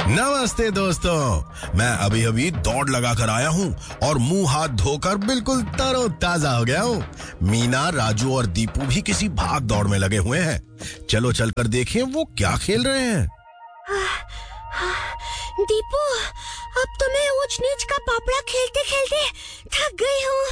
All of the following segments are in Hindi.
नमस्ते दोस्तों, मैं अभी दौड़ लगा कर आया हूँ और मुंह हाथ धोकर बिल्कुल तरोताजा हो गया हूँ। मीना, राजू और दीपू भी किसी भाग दौड़ में लगे हुए हैं। चलो चलकर देखें वो क्या खेल रहे हैं। दीपू, अब तो मैं ऊंच नीच का पापड़ा खेलते खेलते थक गई हूँ।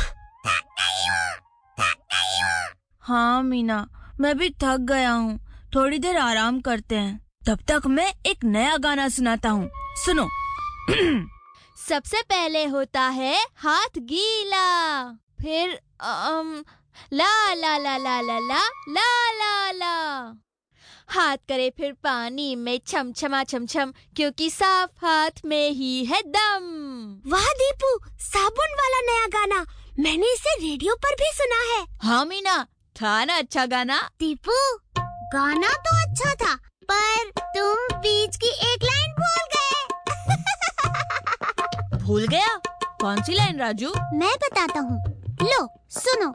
हाँ मीना, मैं भी थक गया हूँ। थोड़ी देर आराम करते हैं। तब तक मैं एक नया गाना सुनाता हूँ, सुनो। सबसे पहले होता है हाथ गीला, फिर ला ला ला ला ला ला ला ला ला। हाथ करे फिर पानी में छम छमा छम छम, क्योंकि साफ हाथ में ही है दम। वाह दीपू, साबुन वाला नया गाना, मैंने इसे रेडियो पर भी सुना है। हाँ मीना, था ना अच्छा गाना? दीपू, गाना तो अच्छा था, पर तुम बीच की एक लाइन भूल गए। भूल गया? कौन सी लाइन राजू? मैं बताता हूँ, लो सुनो।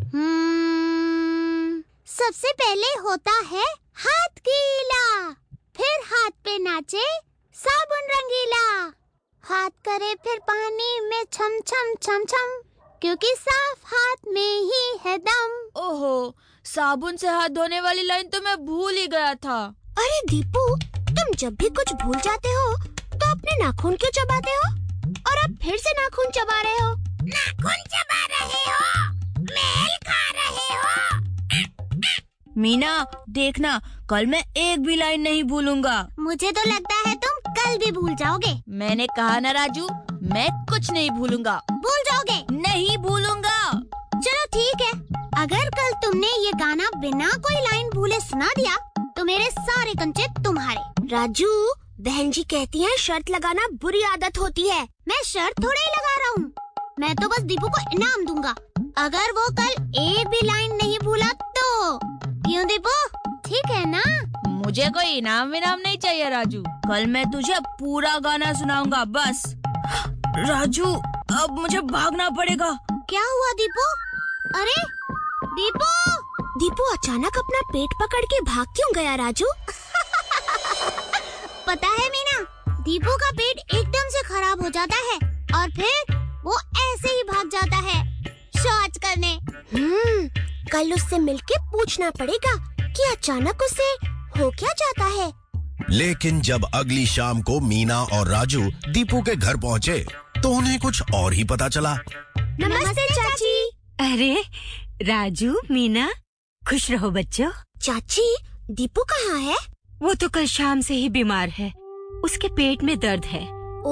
सबसे पहले होता है हाथ गीला, फिर हाथ पे नाचे साबुन रंगीला। हाथ करे फिर पानी में छम छम छम छम, क्योंकि साफ हाथ में ही है दम। ओहो, साबुन से हाथ धोने वाली लाइन तो मैं भूल ही गया था। अरे दीपू, तुम जब भी कुछ भूल जाते हो तो अपने नाखून क्यों चबाते हो? और अब फिर से नाखून चबा रहे हो। नाखून चबा रहे हो, मेल खा रहे हो। मीना देखना, कल मैं एक भी लाइन नहीं भूलूंगा। मुझे तो लगता है तुम कल भी भूल जाओगे। मैंने कहा ना राजू, मैं कुछ नहीं भूलूंगा। भूल जाओगे? नहीं भूलूंगा। चलो ठीक है, अगर कल तुमने ये गाना बिना कोई लाइन भूले सुना दिया तो मेरे सारे कंचे तुम्हारे। राजू, बहन जी कहती हैं शर्त लगाना बुरी आदत होती है। मैं शर्त थोड़ा ही लगा रहा हूँ, मैं तो बस दीपू को इनाम दूंगा अगर वो कल एक भी लाइन नहीं भूला तो। क्यों दीपू, ठीक है ना? मुझे कोई इनाम विनाम नहीं चाहिए राजू। कल मैं तुझे पूरा गाना सुनाऊंगा बस। राजू, अब मुझे भागना पड़ेगा। क्या हुआ दीपू? अरे दीपू! दीपू अचानक अपना पेट पकड़ के भाग क्यों गया राजू? पता है मीना, दीपू का पेट एकदम से खराब हो जाता है और फिर वो ऐसे ही भाग जाता है शौच करने। कल उससे मिलके पूछना पड़ेगा कि अचानक उसे हो क्या जाता है। लेकिन जब अगली शाम को मीना और राजू दीपू के घर पहुँचे तो उन्हें कुछ और ही पता चला। नमस्ते चाची। अरे राजू, मीना, खुश रहो बच्चों। चाची, दीपू कहाँ है? वो तो कल शाम से ही बीमार है, उसके पेट में दर्द है।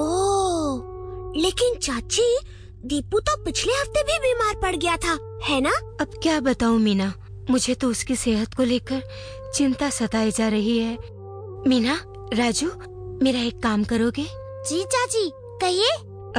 ओह, लेकिन चाची, दीपू तो पिछले हफ्ते भी बीमार पड़ गया था, है ना? अब क्या बताऊं मीना, मुझे तो उसकी सेहत को लेकर चिंता सताई जा रही है। मीना, राजू, मेरा एक काम करोगे? जी चाची, कहिए।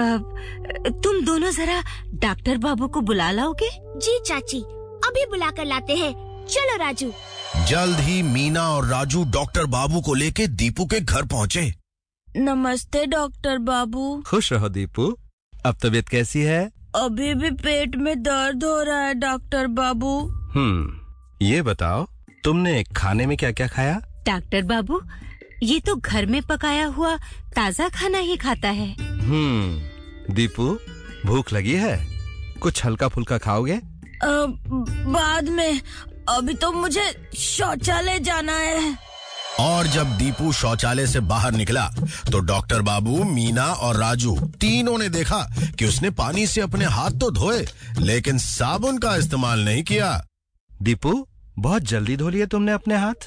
तुम दोनों जरा डॉक्टर बाबू को बुला लाओगे? जी चाची, अभी बुला कर लाते हैं। चलो राजू। जल्द ही मीना और राजू डॉक्टर बाबू को लेके दीपू के घर पहुँचे। नमस्ते डॉक्टर बाबू। खुश रहो दीपू। अब तबीयत कैसी है? अभी भी पेट में दर्द हो रहा है डॉक्टर बाबू। ये बताओ, तुमने खाने में क्या क्या खाया? डॉक्टर बाबू, ये तो घर में पकाया हुआ ताजा खाना ही खाता है। दीपू, भूख लगी है? कुछ हल्का फुल्का खाओगे? बाद में, अभी तो मुझे शौचालय जाना है। और जब दीपू शौचालय से बाहर निकला तो डॉक्टर बाबू, मीना और राजू तीनों ने देखा कि उसने पानी से अपने हाथ तो धोए लेकिन साबुन का इस्तेमाल नहीं किया। दीपू, बहुत जल्दी धो लिए तुमने अपने हाथ?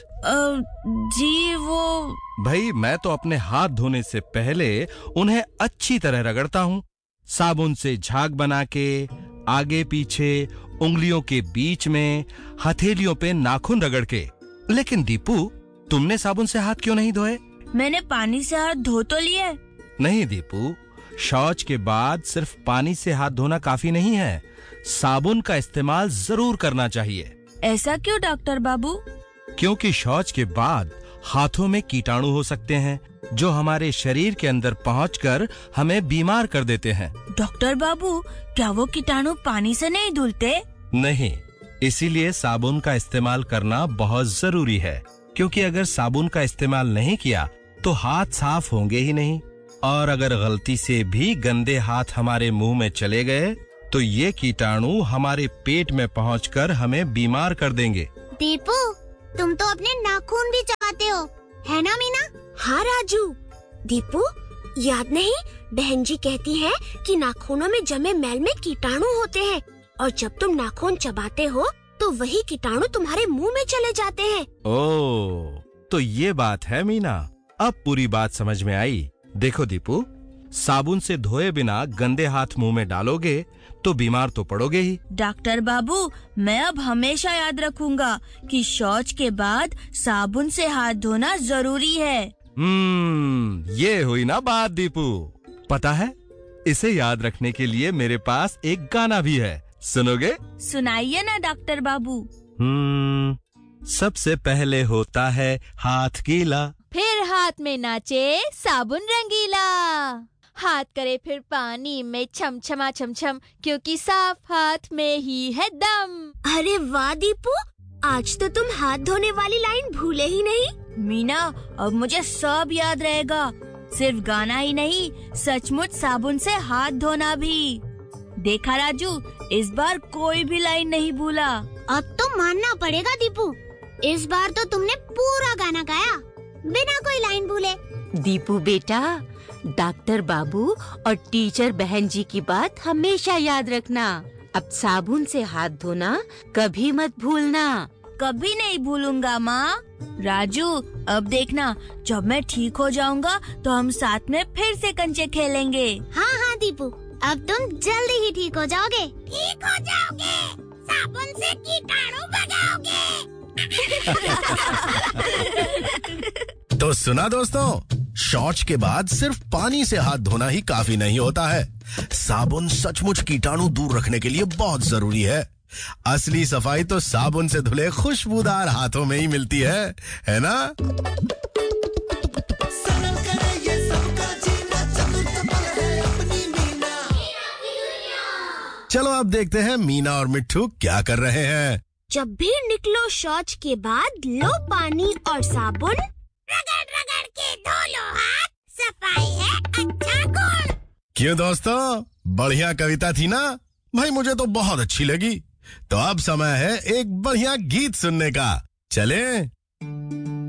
जी वो... भाई, मैं तो अपने हाथ धोने से पहले उन्हें अच्छी तरह रगड़ता हूँ, साबुन से झाग बना के, आगे पीछे, उंगलियों के बीच में, हथेलियों पे नाखून रगड़ के। लेकिन दीपू, तुमने साबुन से हाथ क्यों नहीं धोए? मैंने पानी से हाथ धो तो लिए। नहीं दीपू, शौच के बाद सिर्फ पानी से हाथ धोना काफी नहीं है, साबुन का इस्तेमाल जरूर करना चाहिए। ऐसा क्यों डॉक्टर बाबू? क्योंकि शौच के बाद हाथों में कीटाणु हो सकते हैं जो हमारे शरीर के अंदर पहुंचकर हमें बीमार कर देते हैं। डॉक्टर बाबू, क्या वो कीटाणु पानी से नहीं धुलते? नहीं, इसीलिए साबुन का इस्तेमाल करना बहुत जरूरी है, क्योंकि अगर साबुन का इस्तेमाल नहीं किया तो हाथ साफ होंगे ही नहीं, और अगर गलती से भी गंदे हाथ हमारे मुंह में चले गए तो ये कीटाणु हमारे पेट में पहुंचकर हमें बीमार कर देंगे। दीपू, तुम तो अपने नाखून भी चबाते हो, है ना मीना? हाँ राजू। दीपू, याद नहीं, बहन जी कहती है कि नाखूनों में जमे मैल में कीटाणु होते हैं, और जब तुम नाखून चबाते हो तो वही कीटाणु तुम्हारे मुंह में चले जाते हैं। ओह, तो ये बात है मीना, अब पूरी बात समझ में आई। देखो दीपू, साबुन से धोए बिना गंदे हाथ मुंह में डालोगे तो बीमार तो पड़ोगे ही। डॉक्टर बाबू, मैं अब हमेशा याद रखूंगा कि शौच के बाद साबुन से हाथ धोना जरूरी है। ये हुई ना बात दीपू। पता है, इसे याद रखने के लिए मेरे पास एक गाना भी है, सुनोगे? सुनाइए ना डॉक्टर बाबू। सबसे पहले होता है हाथ गीला, फिर हाथ में नाचे साबुन रंगीला, हाथ करे फिर पानी में छम छमा छम छम, क्योंकि साफ हाथ में ही है दम। अरे वाह दीपू, आज तो तुम हाथ धोने वाली लाइन भूले ही नहीं। मीना, अब मुझे सब याद रहेगा, सिर्फ गाना ही नहीं, सचमुच साबुन से हाथ धोना भी। देखा राजू, इस बार कोई भी लाइन नहीं भूला। अब तो मानना पड़ेगा दीपू, इस बार तो तुमने पूरा गाना गाया बिना कोई लाइन भूले। दीपू बेटा, डॉक्टर बाबू और टीचर बहन जी की बात हमेशा याद रखना। अब साबुन से हाथ धोना कभी मत भूलना। कभी नहीं भूलूंगा माँ। राजू, अब देखना, जब मैं ठीक हो जाऊंगा तो हम साथ में फिर से कंचे खेलेंगे। हाँ हाँ दीपू, अब तुम जल्दी ही ठीक हो जाओगे। ठीक हो जाओगे, साबुन से कीटाणु भगाओगे। तो सुना दोस्तों, शौच के बाद सिर्फ पानी से हाथ धोना ही काफी नहीं होता है। साबुन सचमुच कीटाणु दूर रखने के लिए बहुत जरूरी है। असली सफाई तो साबुन से धुले खुशबूदार हाथों में ही मिलती है ना? चलो अब देखते हैं मीना और मिट्ठू क्या कर रहे हैं। जब भी निकलो शौच के बाद, लो पानी और साबुन, रगड़ रगड़ के धो लो हाथ, सफाई है अच्छा गुण। क्यों दोस्तों, बढ़िया कविता थी ना? भाई मुझे तो बहुत अच्छी लगी। तो अब समय है एक बढ़िया गीत सुनने का। चलें?